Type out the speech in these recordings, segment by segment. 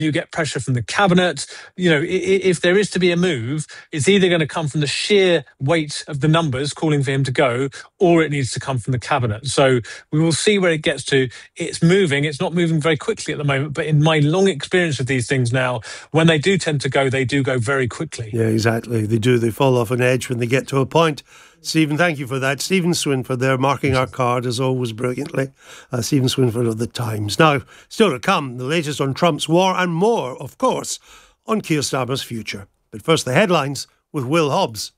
you get pressure from the cabinet. If there is to be a move, it's either going to come from the sheer weight of the numbers calling for him to go, or it needs to come from the cabinet. So we will see where it gets to. It's moving. It's not moving very quickly at the moment, but in my long experience of these things now, when they do tend to go, they do go very quickly. Yeah, exactly. They do. They fall off an edge when they get to a point. Stephen, thank you for that. Stephen Swinford there, marking our card as always brilliantly. Stephen Swinford of The Times. Now, still to come, the latest on Trump's war and more, of course, on Keir Starmer's future. But first, the headlines with Will Hobbs.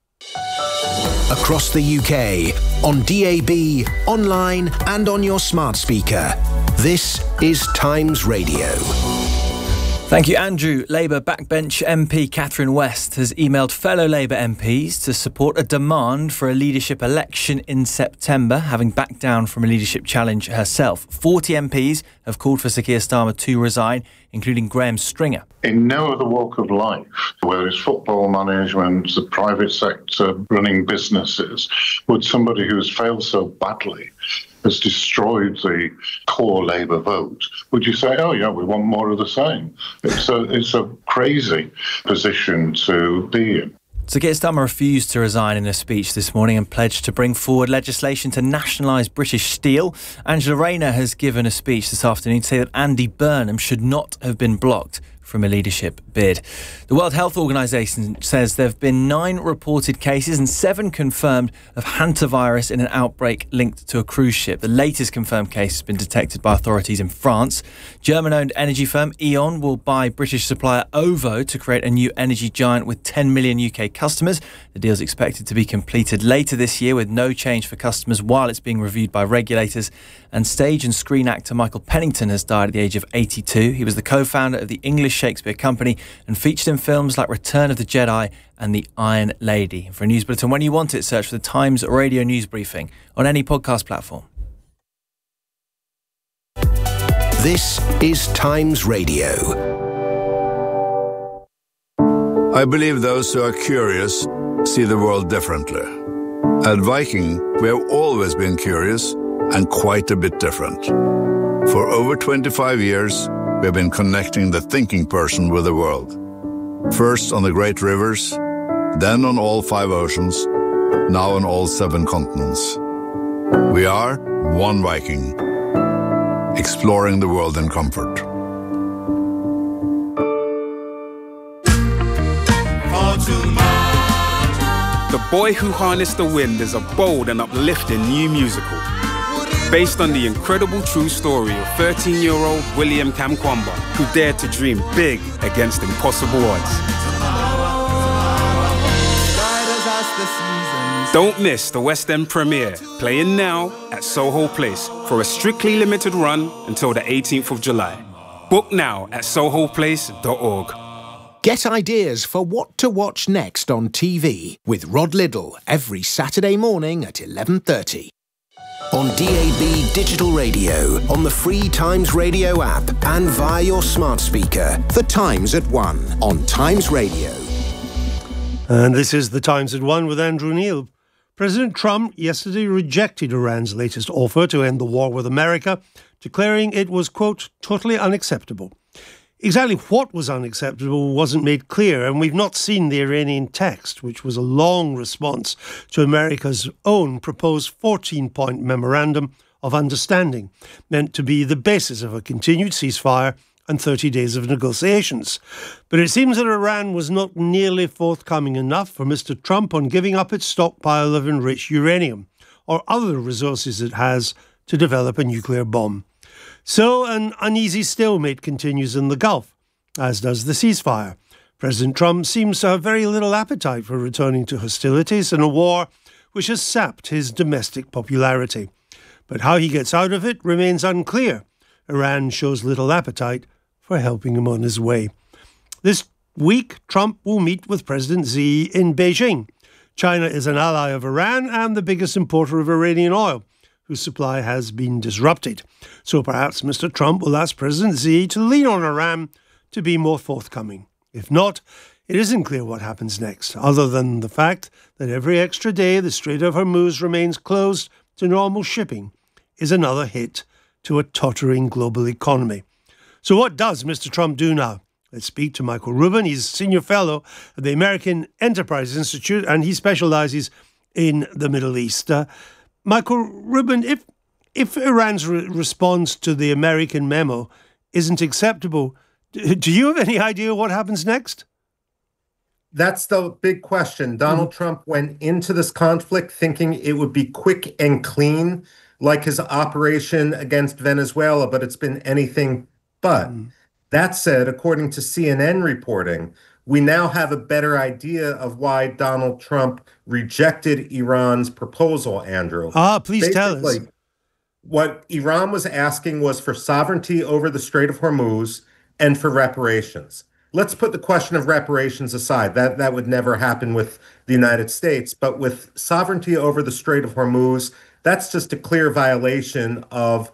Across the UK, on DAB, online and on your smart speaker. This is Times Radio. Thank you, Andrew. Labour backbench MP Catherine West has emailed fellow Labour MPs to support a demand for a leadership election in September, having backed down from a leadership challenge herself. 40 MPs have called for Sir Keir Starmer to resign, including Graham Stringer. In no other walk of life, whether it's football management, the private sector, running businesses, would somebody who has failed so badly, has destroyed the core Labour vote, would you say, oh yeah, we want more of the same? It's a crazy position to be in. Sir Keir Starmer refused to resign in a speech this morning and pledged to bring forward legislation to nationalise British steel. Angela Rayner has given a speech this afternoon to say that Andy Burnham should not have been blocked from a leadership bid. The World Health Organization says there have been 9 reported cases and 7 confirmed of hantavirus in an outbreak linked to a cruise ship. The latest confirmed case has been detected by authorities in France. German-owned energy firm E.ON will buy British supplier OVO to create a new energy giant with 10 million UK customers. The deal is expected to be completed later this year with no change for customers while it's being reviewed by regulators. And stage and screen actor Michael Pennington has died at the age of 82. He was the co-founder of the English Shakespeare Company and featured in films like Return of the Jedi and The Iron Lady. For a news bulletin when you want it, search for the Times Radio News Briefing on any podcast platform. This is Times Radio. I believe those who are curious see the world differently. At Viking, we have always been curious and quite a bit different. For over 25 years, we have been connecting the thinking person with the world. First on the great rivers, then on all 5 oceans, now on all 7 continents. We are one Viking, exploring the world in comfort. The Boy Who Harnessed the Wind is a bold and uplifting new musical based on the incredible true story of 13-year-old William Kamkwamba, who dared to dream big against impossible odds. Don't miss the West End premiere, playing now at Soho Place for a strictly limited run until the 18th of July. Book now at sohoplace.org. Get ideas for what to watch next on TV with Rod Liddle every Saturday morning at 11:30. On DAB Digital Radio, on the free Times Radio app and via your smart speaker. The Times at 1 on Times Radio. And this is The Times at 1 with Andrew Neil. President Trump yesterday rejected Iran's latest offer to end the war with America, declaring it was, quote, totally unacceptable. Exactly what was unacceptable wasn't made clear, and we've not seen the Iranian text, which was a long response to America's own proposed 14-point memorandum of understanding, meant to be the basis of a continued ceasefire and 30 days of negotiations. But it seems that Iran was not nearly forthcoming enough for Mr. Trump on giving up its stockpile of enriched uranium, or other resources it has to develop a nuclear bomb. So an uneasy stalemate continues in the Gulf, as does the ceasefire. President Trump seems to have very little appetite for returning to hostilities in a war which has sapped his domestic popularity. But how he gets out of it remains unclear. Iran shows little appetite for helping him on his way. This week, Trump will meet with President Xi in Beijing. China is an ally of Iran and the biggest importer of Iranian oil, whose supply has been disrupted. So perhaps Mr. Trump will ask President Xi to lean on Iran to be more forthcoming. If not, it isn't clear what happens next, other than the fact that every extra day the Strait of Hormuz remains closed to normal shipping is another hit to a tottering global economy. So what does Mr. Trump do now? Let's speak to Michael Rubin. He's Senior Fellow at the American Enterprise Institute, and he specializes in the Middle East. Michael Rubin, if Iran's response to the American memo isn't acceptable, do you have any idea what happens next? That's the big question. Donald Trump went into this conflict thinking it would be quick and clean, like his operation against Venezuela, but it's been anything but. That said, according to CNN reporting, we now have a better idea of why Donald Trump rejected Iran's proposal, Andrew. Please tell us. What Iran was asking was for sovereignty over the Strait of Hormuz and for reparations. Let's put the question of reparations aside. That would never happen with the United States. But with sovereignty over the Strait of Hormuz, that's just a clear violation of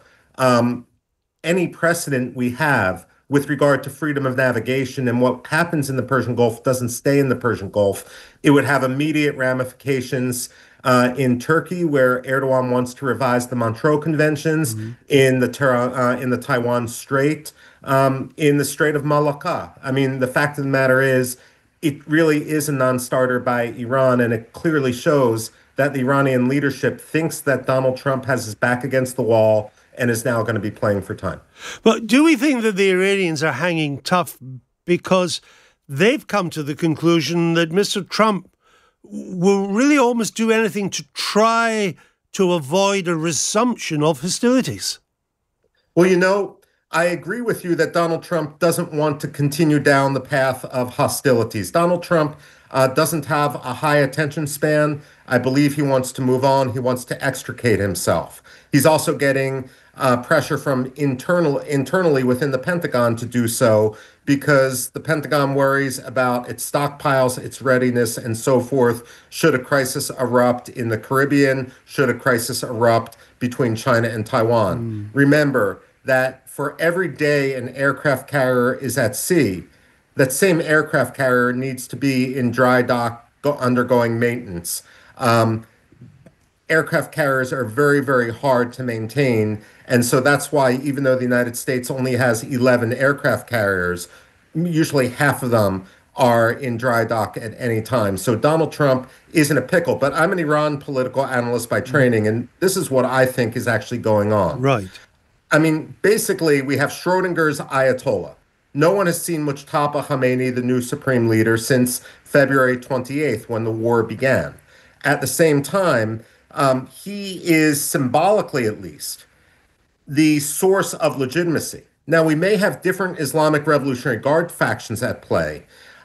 any precedent we have with regard to freedom of navigation. And what happens in the Persian Gulf doesn't stay in the Persian Gulf. It would have immediate ramifications in Turkey, where Erdogan wants to revise the Montreux Conventions, in the Taiwan Strait, in the Strait of Malacca. I mean, the fact of the matter is, it really is a non-starter by Iran, and it clearly shows that the Iranian leadership thinks that Donald Trump has his back against the wall and is now going to be playing for time. But do we think that the Iranians are hanging tough because they've come to the conclusion that Mr. Trump will really almost do anything to try to avoid a resumption of hostilities? Well, I agree with you that Donald Trump doesn't want to continue down the path of hostilities. Donald Trump doesn't have a high attention span. I believe he wants to move on. He wants to extricate himself. He's also getting pressure from internally within the Pentagon to do so, because the Pentagon worries about its stockpiles, its readiness, and so forth, should a crisis erupt in the Caribbean, should a crisis erupt between China and Taiwan. Remember that for every day an aircraft carrier is at sea, that same aircraft carrier needs to be in dry dock undergoing maintenance. Aircraft carriers are very, very hard to maintain. And so that's why, even though the United States only has 11 aircraft carriers, usually half of them are in dry dock at any time. So Donald Trump is in a pickle. But I'm an Iran political analyst by training, and this is what I think is actually going on. Right. I mean, basically, we have Schrodinger's Ayatollah. No one has seen Mujtaba Khamenei, the new supreme leader, since February 28th, when the war began. At the same time, he is symbolically, at least, the source of legitimacy. Now, we may have different Islamic Revolutionary Guard factions at play,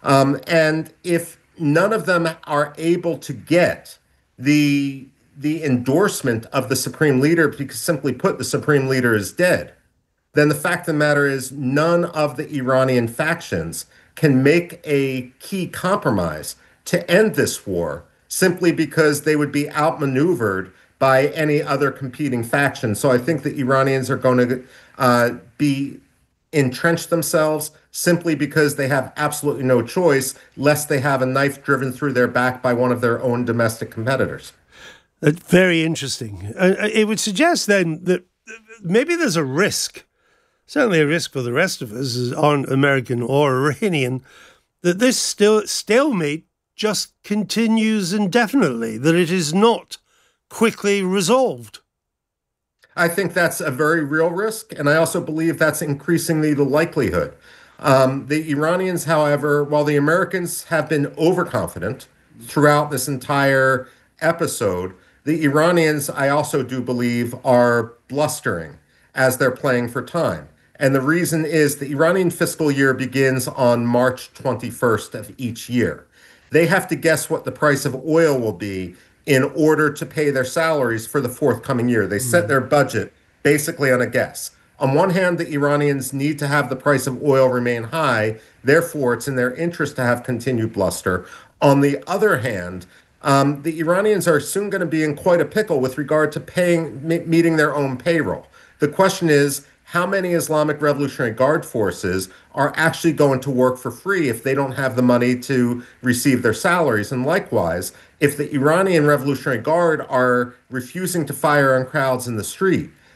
and if none of them are able to get the endorsement of the supreme leader, because simply put, the supreme leader is dead, then the fact of the matter is none of the Iranian factions can make a key compromise to end this war, simply because they would be outmaneuvered by any other competing faction. So I think the Iranians are going to be entrenched themselves simply because they have absolutely no choice, lest they have a knife driven through their back by one of their own domestic competitors. Very interesting. It would suggest then that maybe there's a risk, certainly a risk for the rest of us, as aren't American or Iranian, that this stalemate just continues indefinitely, that it is not quickly resolved. I think that's a very real risk, and I also believe that's increasingly the likelihood. The Iranians, however, while the Americans have been overconfident throughout this entire episode, the Iranians, I also do believe, are blustering as they're playing for time. And the reason is the Iranian fiscal year begins on March 21st of each year. They have to guess what the price of oil will be in order to pay their salaries for the forthcoming year. They set their budget basically on a guess. On one hand, the Iranians need to have the price of oil remain high. Therefore, it's in their interest to have continued bluster. On the other hand, the Iranians are soon going to be in quite a pickle with regard to meeting their own payroll. The question is, how many Islamic Revolutionary Guard forces are actually going to work for free if they don't have the money to receive their salaries? And likewise, if the Iranian Revolutionary Guard are refusing to fire on crowds in the street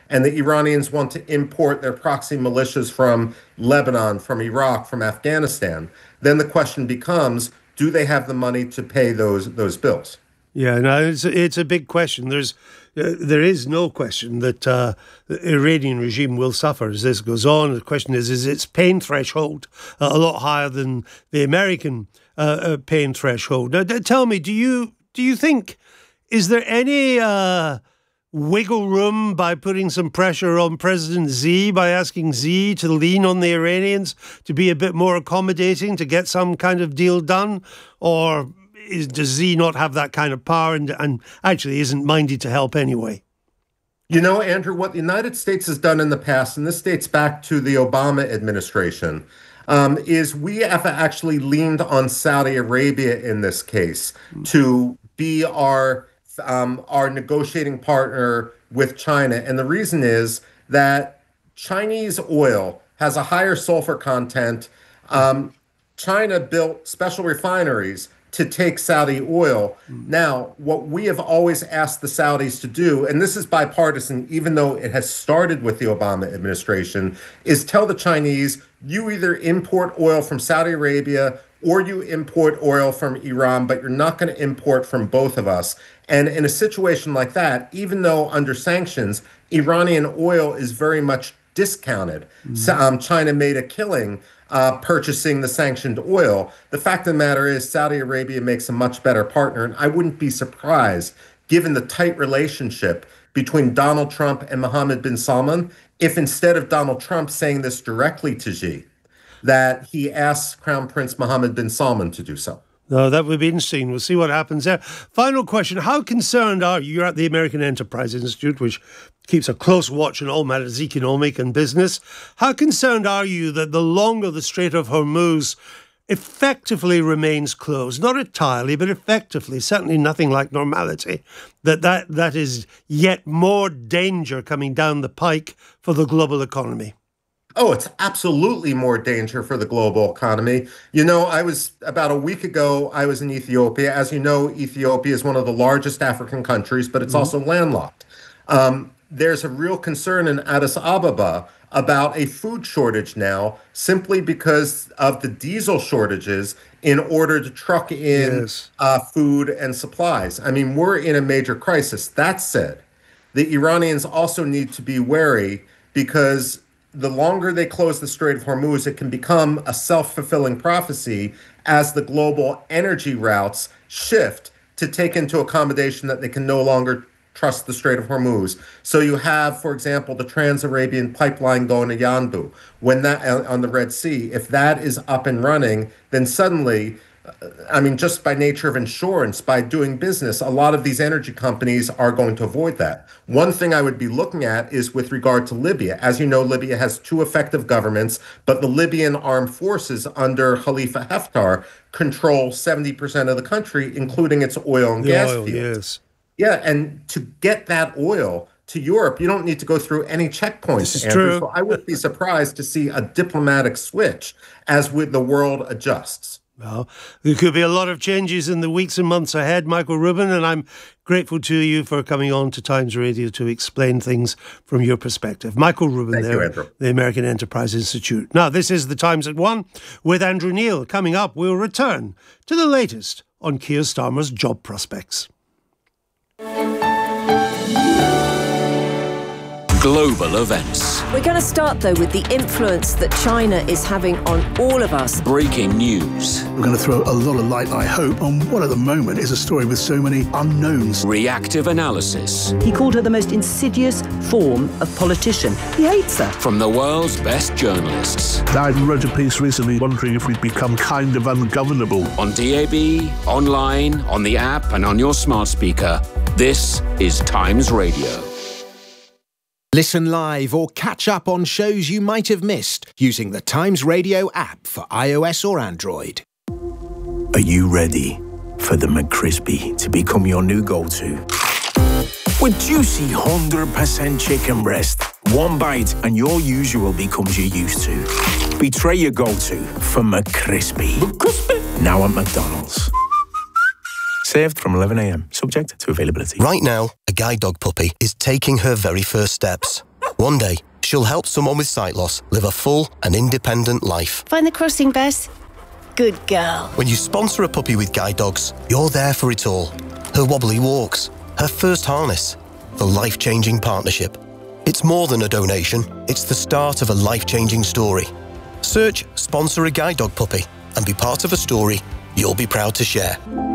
and the Iranians want to import their proxy militias from Lebanon, from Iraq, from Afghanistan, then the question becomes, do they have the money to pay those bills? Yeah, no, it's a big question. There is no question that the Iranian regime will suffer as this goes on. The question is its pain threshold a lot higher than the American pain threshold? Now, tell me, do you think, is there any wiggle room by putting some pressure on President Xi, by asking Xi to lean on the Iranians to be a bit more accommodating to get some kind of deal done? Or does Xi not have that kind of power and actually isn't minded to help anyway? You know, Andrew, what the United States has done in the past, and this dates back to the Obama administration, is we have actually leaned on Saudi Arabia in this case to be our negotiating partner with China. And the reason is that Chinese oil has a higher sulfur content. China built special refineries to take Saudi oil. Now, what we have always asked the Saudis to do, and this is bipartisan, even though it has started with the Obama administration, is tell the Chinese, you either import oil from Saudi Arabia or you import oil from Iran, but you're not going to import from both of us. And in a situation like that, even though under sanctions, Iranian oil is very much discounted. China made a killing purchasing the sanctioned oil. The fact of the matter is Saudi Arabia makes a much better partner, and I wouldn't be surprised, given the tight relationship between Donald Trump and Mohammed bin Salman, if instead of Donald Trump saying this directly to Xi, that he asks Crown Prince Mohammed bin Salman to do so. No, that would be interesting. We'll see what happens there. Final question. How concerned are you? You're at the American Enterprise Institute, which keeps a close watch on all matters economic and business. How concerned are you that the longer the Strait of Hormuz effectively remains closed, not entirely, but effectively, certainly nothing like normality, that is yet more danger coming down the pike for the global economy? Oh, it's absolutely more danger for the global economy. You know, about a week ago, I was in Ethiopia. As you know, Ethiopia is one of the largest African countries, but it's also landlocked. There's a real concern in Addis Ababa about a food shortage now, simply because of the diesel shortages in order to truck in food and supplies. I mean, we're in a major crisis. That said, the Iranians also need to be wary, because the longer they close the Strait of Hormuz, it can become a self-fulfilling prophecy as the global energy routes shift to take into accommodation that they can no longer trust the Strait of Hormuz. So you have, for example, the Trans-Arabian pipeline going to Yanbu. When that on the Red Sea, if that is up and running, then suddenly, I mean, just by nature of insurance, by doing business, a lot of these energy companies are going to avoid that. One thing I would be looking at is with regard to Libya. As you know, Libya has two effective governments, but the Libyan armed forces under Khalifa Haftar control 70% of the country, including its oil and gas fields. Yes. Yeah, and to get that oil to Europe, you don't need to go through any checkpoints. This is Andrew. true. So I wouldn't be surprised to see a diplomatic switch as the world adjusts. Well, there could be a lot of changes in the weeks and months ahead, Michael Rubin, and I'm grateful to you for coming on to Times Radio to explain things from your perspective. Michael Rubin there, the American Enterprise Institute. Now, this is The Times at 1 with Andrew Neil. Coming up, we'll return to the latest on Keir Starmer's job prospects. Global events. We're going to start, though, with the influence that China is having on all of us. Breaking news. We're going to throw a lot of light, I hope, on what at the moment is a story with so many unknowns. Reactive analysis. He called her the most insidious form of politician. He hates her. From the world's best journalists. I wrote a piece recently wondering if we'd become kind of ungovernable. On DAB, online, on the app, and on your smart speaker. This is Times Radio. Listen live or catch up on shows you might have missed using the Times Radio app for iOS or Android. Are you ready for the McCrispy to become your new go-to? With juicy 100% chicken breast, one bite and your usual becomes your used to. Betray your go-to for McCrispy. Now at McDonald's. Served from 11 a.m, subject to availability. Right now, a guide dog puppy is taking her very first steps. One day, she'll help someone with sight loss live a full and independent life. Find the crossing, Bess. Good girl. When you sponsor a puppy with Guide Dogs, you're there for it all. Her wobbly walks, her first harness, the life-changing partnership. It's more than a donation, it's the start of a life-changing story. Search Sponsor a Guide Dog Puppy and be part of a story you'll be proud to share.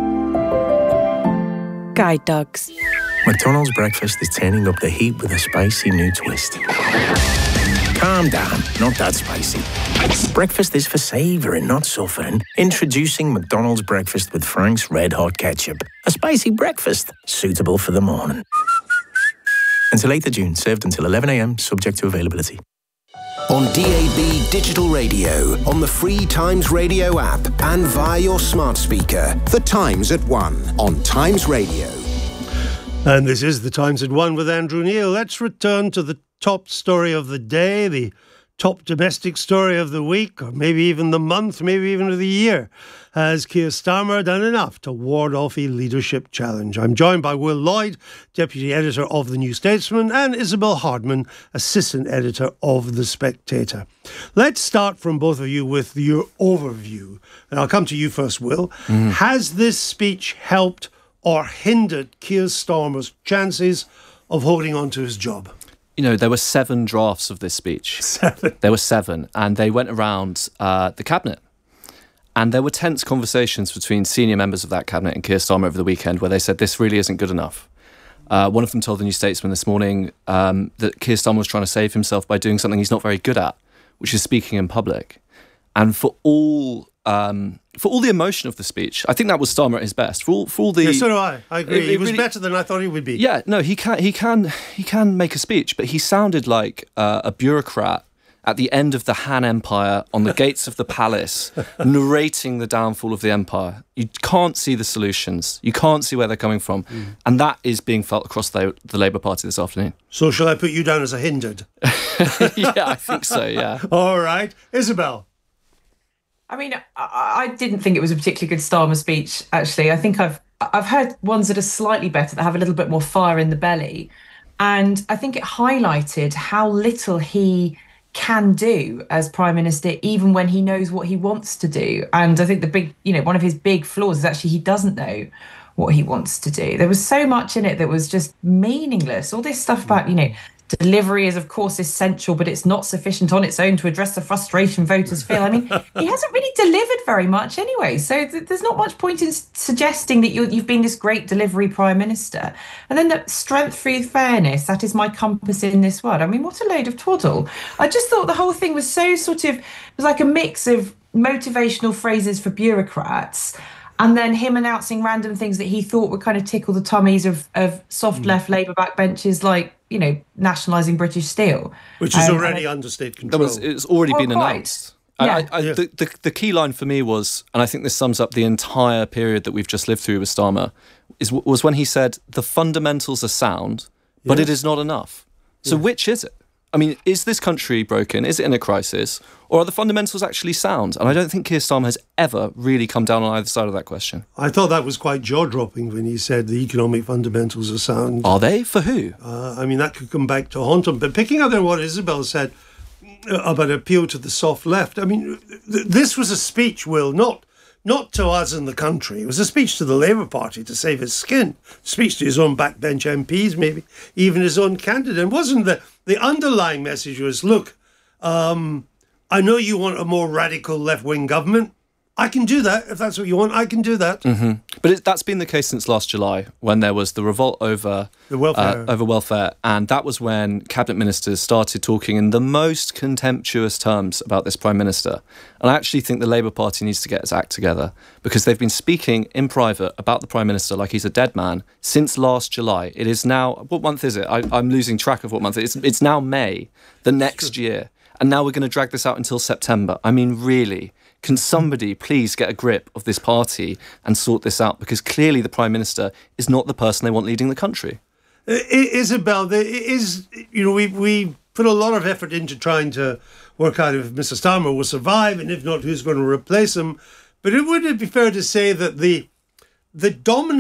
Guide Dogs. McDonald's breakfast is turning up the heat with a spicy new twist. Calm down, not that spicy. Breakfast is for savouring, not suffering. Introducing McDonald's breakfast with Frank's Red Hot Ketchup. A spicy breakfast, suitable for the morning. Until 8th of June, served until 11 a.m, subject to availability. On DAB Digital Radio, on the free Times Radio app, and via your smart speaker. The Times at 1 on Times Radio. And this is The Times at 1 with Andrew Neil. Let's return to the top story of the day, the top domestic story of the week, or maybe even the month, maybe even of the year. Has Keir Starmer done enough to ward off a leadership challenge? I'm joined by Will Lloyd, Deputy Editor of The New Statesman, and Isabel Hardman, Assistant Editor of The Spectator. Let's start from both of you with your overview. And I'll come to you first, Will. Has this speech helped or hindered Keir Starmer's chances of holding on to his job? You know, there were 7 drafts of this speech. 7? There were 7, and they went around the Cabinet. And there were tense conversations between senior members of that Cabinet and Keir Starmer over the weekend where they said this really isn't good enough. One of them told The New Statesman this morning that Keir Starmer was trying to save himself by doing something he's not very good at, which is speaking in public. And for all the emotion of the speech, I think that was Starmer at his best. For all the so do I. I agree. He was really better than I thought he would be. Yeah, no, he can make a speech, but he sounded like a bureaucrat at the end of the Han Empire on the gates of the palace, narrating the downfall of the empire. You can't see the solutions. You can't see where they're coming from. And that is being felt across the Labour Party this afternoon. So shall I put you down as a hindered? Yeah, I think so, yeah. All right. Isabel. I mean, I didn't think it was a particularly good Starmer speech, actually. I think I've heard ones that are slightly better, that have a little bit more fire in the belly. And I think it highlighted how little he can do as Prime Minister, even when he knows what he wants to do. And I think one of his big flaws is actually he doesn't know what he wants to do. There was so much in it that was just meaningless. All this stuff about, delivery is, of course, essential, but it's not sufficient on its own to address the frustration voters feel. I mean, he hasn't really delivered very much anyway. So there's not much point in suggesting that you've been this great delivery Prime Minister. And then the strength through fairness, that is my compass in this world. I mean, what a load of twaddle. I just thought the whole thing was so it was like a mix of motivational phrases for bureaucrats, and then him announcing random things that he thought would kind of tickle the tummies of soft left Labour backbenchers, like, nationalising British Steel. Which is already under state control. It's already been announced. Yeah. The key line for me was, and I think this sums up the entire period that we've just lived through with Starmer, was when he said, the fundamentals are sound, but it is not enough. So which is it? I mean, is this country broken? Is it in a crisis? Or are the fundamentals actually sound? And I don't think Keir Starmer has ever really come down on either side of that question. I thought that was quite jaw-dropping when he said the economic fundamentals are sound. Are they? For who? I mean, that could come back to haunt him. But picking up on what Isabel said about appeal to the soft left, I mean, this was a speech, Will, not to us in the country. It was a speech to the Labour Party to save his skin. A speech to his own backbench MPs, maybe even his own candidate. And wasn't the underlying message was, look, I know you want a more radical left-wing government. I can do that. If that's what you want, I can do that. Mm-hmm. But that's been the case since last July, when there was the revolt over welfare. And that was when cabinet ministers started talking in the most contemptuous terms about this Prime Minister. And I actually think the Labour Party needs to get its act together, because they've been speaking in private about the Prime Minister like he's a dead man since last July. It is now, what month is it? I'm losing track of what month it is. It's now May, the next year. And now we're going to drag this out until September. I mean, really, can somebody please get a grip of this party and sort this out? Because clearly the Prime Minister is not the person they want leading the country. Isabel, we put a lot of effort into trying to work out if Mr. Starmer will survive, and if not, who's going to replace him. But would it be fair to say that the dominant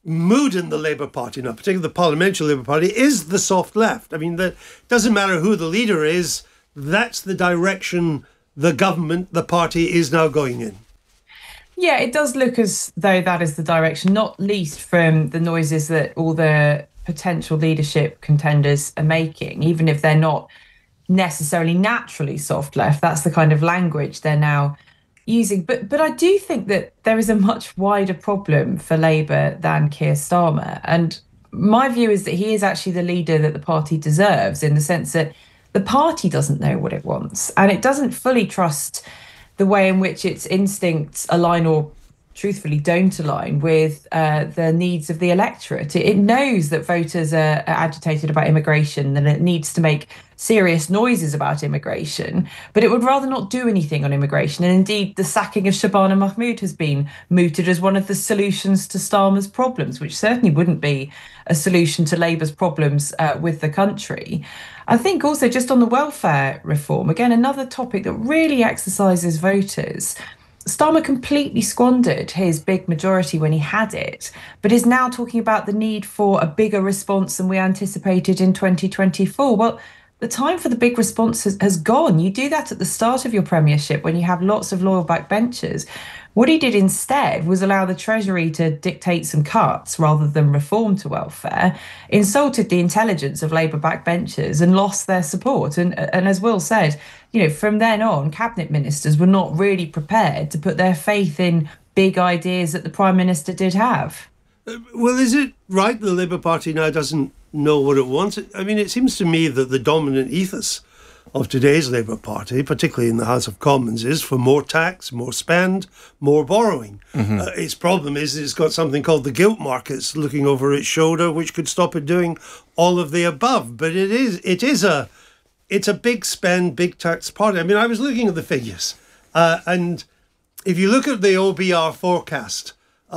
mood in the Labour Party now, particularly the Parliamentary Labour Party, is the soft left. I mean, it doesn't matter who the leader is, that's the direction the government, the party, is now going in. Yeah, it does look as though that is the direction, not least from the noises that all the potential leadership contenders are making, even if they're not necessarily naturally soft left. That's the kind of language they're now using. But I do think that there is a much wider problem for Labour than Keir Starmer. And my view is that he is actually the leader that the party deserves, in the sense that the party doesn't know what it wants, and it doesn't fully trust the way in which its instincts align, or truthfully don't align, with the needs of the electorate. It knows that voters are agitated about immigration and it needs to make serious noises about immigration, but it would rather not do anything on immigration. And indeed, the sacking of Shabana Mahmood has been mooted as one of the solutions to Starmer's problems, which certainly wouldn't be a solution to Labour's problems with the country. I think also just on the welfare reform, again, another topic that really exercises voters. Starmer completely squandered his big majority when he had it, but is now talking about the need for a bigger response than we anticipated in 2024. Well, the time for the big response has gone. You do that at the start of your premiership when you have lots of loyal backbenchers. What he did instead was allow the Treasury to dictate some cuts rather than reform to welfare, insulted the intelligence of Labour backbenchers and lost their support. And as Will said, from then on, cabinet ministers were not really prepared to put their faith in big ideas that the Prime Minister did have. Well, is it right the Labour Party now doesn't know what it wants? I mean, it seems to me that the dominant ethos of today's Labour Party, particularly in the House of Commons, is for more tax, more spend, more borrowing. Mm-hmm. Its problem is it's got something called the gilt markets looking over its shoulder, which could stop it doing all of the above. But it's a big spend, big tax party. I mean, I was looking at the figures, and if you look at the OBR forecast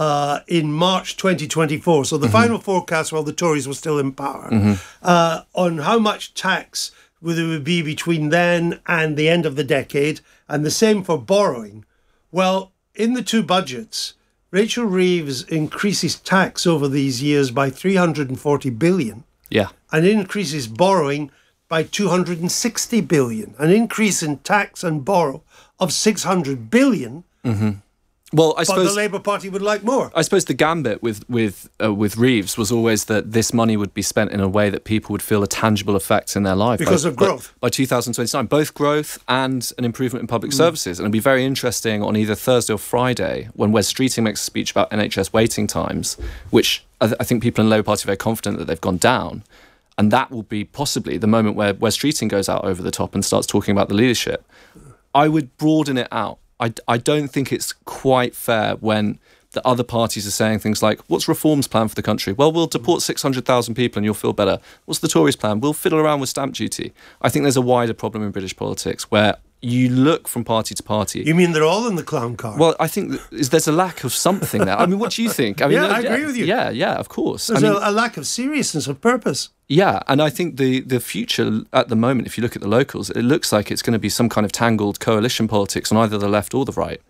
in March 2024, so the mm-hmm. final forecast while the Tories were still in power, mm-hmm. On how much tax whether it would be between then and the end of the decade, and the same for borrowing. Well, in the two budgets, Rachel Reeves increases tax over these years by 340 billion. Yeah. And increases borrowing by 260 billion. An increase in tax and borrow of 600 billion. Mm-hmm. Well, I suppose the Labour Party would like more. I suppose the gambit with Reeves was always that this money would be spent in a way that people would feel a tangible effect in their life. Because of growth. By 2029, both growth and an improvement in public services. And it'll be very interesting on either Thursday or Friday when Wes Streeting makes a speech about NHS waiting times, which I think people in the Labour Party are very confident that they've gone down. And that will be possibly the moment where Wes Streeting goes out over the top and starts talking about the leadership. I would broaden it out. I don't think it's quite fair when the other parties are saying things like, what's Reform's plan for the country? Well, we'll deport 600,000 people and you'll feel better. What's the Tories' plan? We'll fiddle around with stamp duty. I think there's a wider problem in British politics where you look from party to party. You mean they're all in the clown car? Well, I think there's a lack of something there. I mean, what do you think? I mean, I agree with you. Yeah, of course. There's a lack of seriousness, of purpose. Yeah, and I think the future at the moment, if you look at the locals, it looks like it's going to be some kind of tangled coalition politics on either the left or the right.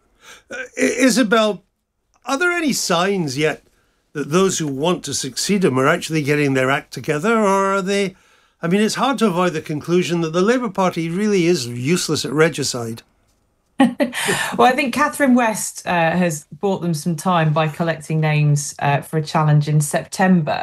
Isabel, are there any signs yet that those who want to succeed him are actually getting their act together, or are they... I mean, it's hard to avoid the conclusion that the Labour Party really is useless at regicide. Well, I think Catherine West has bought them some time by collecting names for a challenge in September.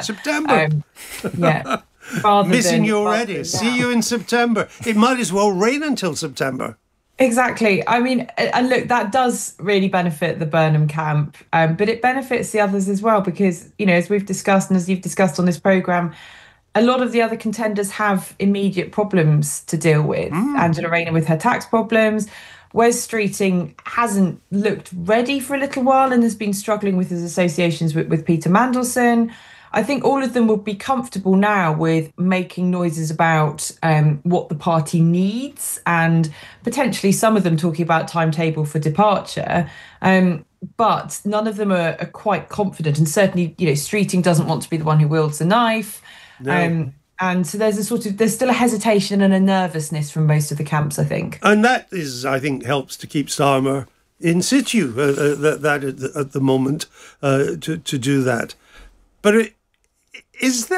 Yeah. Missing you already. See you in September. It might as well rain until September. Exactly. I mean, and look, that does really benefit the Burnham camp, but it benefits the others as well because, as we've discussed and as you've discussed on this programme, a lot of the other contenders have immediate problems to deal with. Angela Rayner with her tax problems. Wes Streeting hasn't looked ready for a little while and has been struggling with his associations with Peter Mandelson. I think all of them will be comfortable now with making noises about what the party needs and potentially some of them talking about timetable for departure. But none of them are quite confident. And certainly, Streeting doesn't want to be the one who wields the knife. No. And so there's still a hesitation and a nervousness from most of the camps, I think. And that I think, helps to keep Starmer in situ at the moment to do that. But does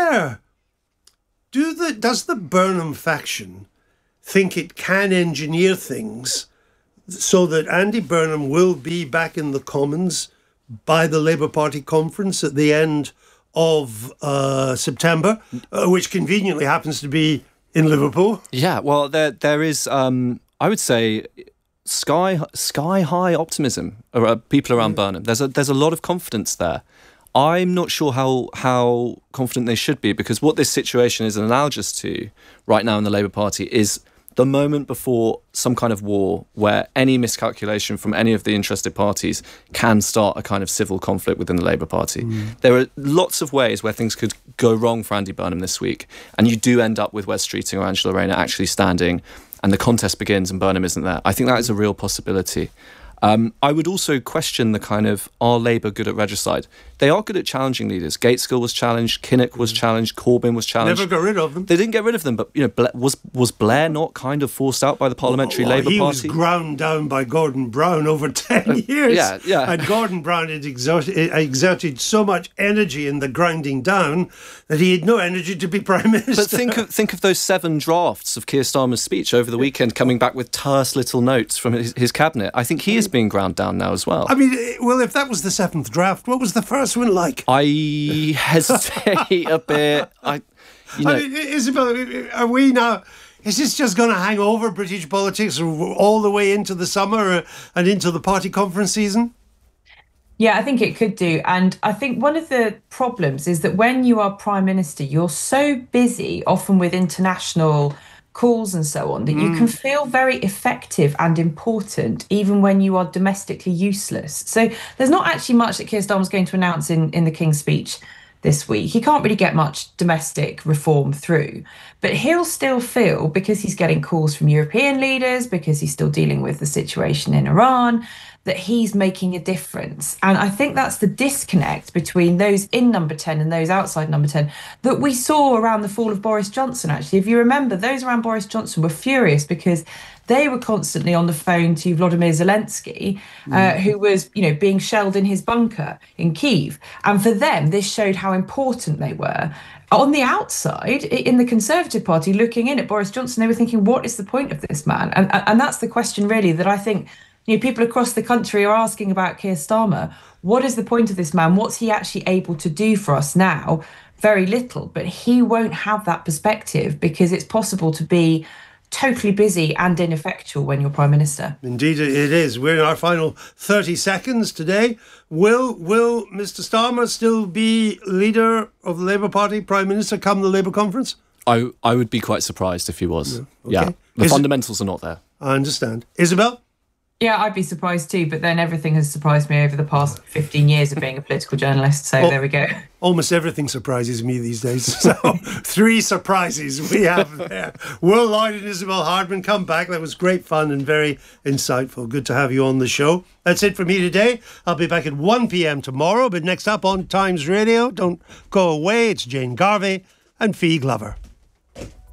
the Burnham faction think it can engineer things so that Andy Burnham will be back in the Commons by the Labour Party conference at the end of September, which conveniently happens to be in Liverpool? Yeah, well, there is, I would say, sky high optimism around people around Burnham. There's a lot of confidence there. I'm not sure how confident they should be, because what this situation is analogous to right now in the Labour Party is the moment before some kind of war where any miscalculation from any of the interested parties can start a kind of civil conflict within the Labour Party. There are lots of ways where things could go wrong for Andy Burnham this week, and you do end up with Wes Streeting or Angela Rayner actually standing, and the contest begins and Burnham isn't there. I think that is a real possibility. I would also question the kind of, are Labour good at regicide? They are good at challenging leaders. Gateskill was challenged, Kinnock was challenged, Corbyn was challenged. Never got rid of them. They didn't get rid of them, but was Blair not kind of forced out by the Parliamentary Labour Party? He was ground down by Gordon Brown over 10 years. Yeah. And Gordon Brown had exerted so much energy in the grinding down that he had no energy to be Prime Minister. But think of those 7 drafts of Keir Starmer's speech over the weekend coming back with terse little notes from his cabinet. I think he is being ground down now as well. I mean, well, if that was the 7th draft, what was the first one like? I hesitate a bit. Isabel, are we now... Is this just going to hang over British politics all the way into the summer and into the party conference season? Yeah, I think it could do. And I think one of the problems is that when you are Prime Minister, you're so busy, often with international calls and so on, that you can feel very effective and important even when you are domestically useless. So there's not actually much that Keir Starmer's going to announce in the King's speech this week. He can't really get much domestic reform through, but he'll still feel, because he's getting calls from European leaders, because he's still dealing with the situation in Iran, that he's making a difference. And I think that's the disconnect between those in number 10 and those outside number 10 that we saw around the fall of Boris Johnson. Actually, if you remember, those around Boris Johnson were furious because they were constantly on the phone to Volodymyr Zelensky, who was, being shelled in his bunker in Kyiv. And for them, this showed how important they were. On the outside, in the Conservative Party, looking in at Boris Johnson, they were thinking, what is the point of this man? And that's the question, really, that I think people across the country are asking about Keir Starmer. What is the point of this man? What's he actually able to do for us now? Very little, but he won't have that perspective, because it's possible to be totally busy and ineffectual when you're Prime Minister. Indeed it is. We're in our final 30 seconds today. Will Mr Starmer still be leader of the Labour Party, Prime Minister, come the Labour conference? I would be quite surprised if he was. Yeah, okay. The fundamentals are not there. I understand. Isabel? Yeah, I'd be surprised too, but then everything has surprised me over the past 15 years of being a political journalist, so there we go. Almost everything surprises me these days, so 3 surprises we have there. Will Lloyd and Isabel Hardman, come back. That was great fun and very insightful. Good to have you on the show. That's it for me today. I'll be back at 1 p.m. tomorrow, but next up on Times Radio, don't go away, it's Jane Garvey and Fee Glover.